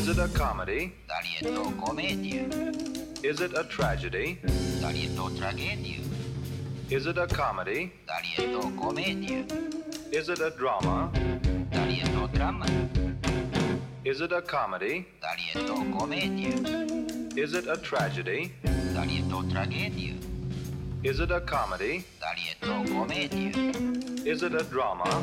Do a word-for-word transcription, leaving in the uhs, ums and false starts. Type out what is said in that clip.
Is it a comedy? Dali je to komedija. Is it a tragedy? Da li je to tragedija? Is it a comedy? Da li je to komedija? Is it a drama? Da li je to drama? Is it a comedy? Da li je to komedija? Is it a tragedy? Da li je to tragedija? Is it a comedy? Da li je to komedija? Is it a drama?